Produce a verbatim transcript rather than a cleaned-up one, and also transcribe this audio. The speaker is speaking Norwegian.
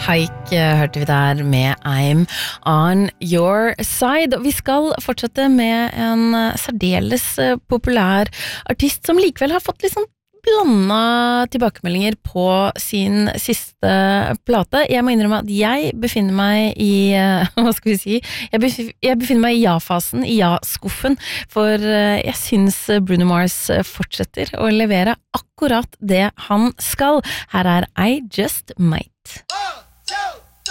Haik hørte vi der med I'm on your side. Og vi skal fortsette med en særdeles populær artist som likevel har fått litt sånn blanda tilbakemeldinger på sin siste plate. Jeg må innrømme at jeg befinner meg i, hva skal vi si, jeg befinner, jeg befinner meg i ja-fasen, i ja-skuffen, for jeg synes Bruno Mars fortsetter å levere akkurat det han skal. Her er I Just Might.